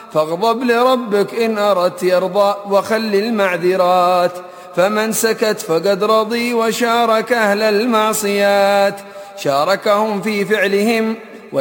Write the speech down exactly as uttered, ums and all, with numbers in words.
فاغضب لربك إن أردت يرضى وخل المعذرات، فمن سكت فقد رضي وشارك أهل المعصيات، شاركهم في فعلهم